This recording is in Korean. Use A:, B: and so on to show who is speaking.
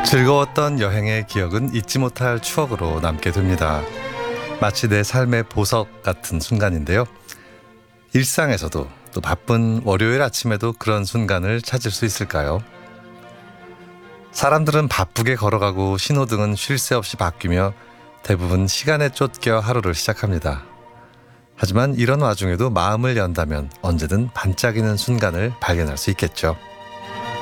A: 즐거웠던 여행의 기억은 잊지 못할 추억으로 남게 됩니다. 마치 내 삶의 보석 같은 순간인데요. 일상에서도 또 바쁜 월요일 아침에도 그런 순간을 찾을 수 있을까요? 사람들은 바쁘게 걸어가고 신호등은 쉴 새 없이 바뀌며 대부분 시간에 쫓겨 하루를 시작합니다. 하지만 이런 와중에도 마음을 연다면 언제든 반짝이는 순간을 발견할 수 있겠죠.